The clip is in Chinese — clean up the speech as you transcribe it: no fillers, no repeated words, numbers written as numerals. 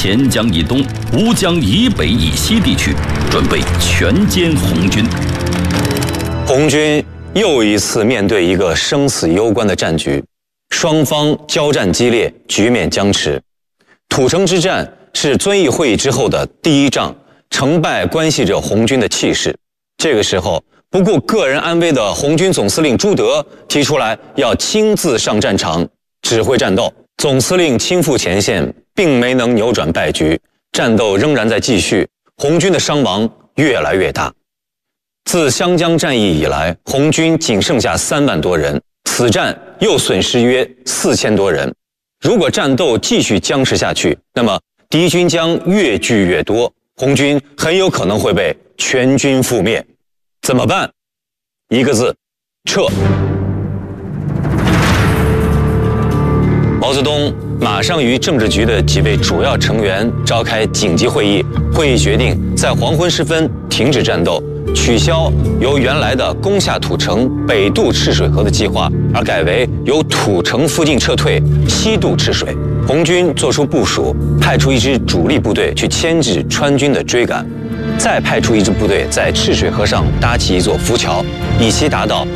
钱江以东、吴江以北以西地区，准备全歼红军。 红军又一次面对一个生死攸关的战局，双方交战激烈，局面僵持。土城之战是遵义会议之后的第一仗，成败关系着红军的气势。这个时候，不顾个人安危的红军总司令朱德提出来要亲自上战场指挥战斗。总司令亲赴前线，并没能扭转败局，战斗仍然在继续，红军的伤亡越来越大。自湘江战役以来，红军仅剩下3万多人，此战又损失约4000多人。如果战斗继续僵持下去，那么敌军将越聚越多，红军很有可能会被全军覆灭。怎么办？一个字：撤。毛泽东马上与政治局的几位主要成员召开紧急会议，会议决定在黄昏时分停止战斗，取消由原来的攻下土城、北渡赤水河的计划，而改为由土城附近撤退，西渡赤水。红军作出部署，派出一支主力部队去牵制川军的追赶，再派出一支部队在赤水河上搭起一座浮桥，以期达到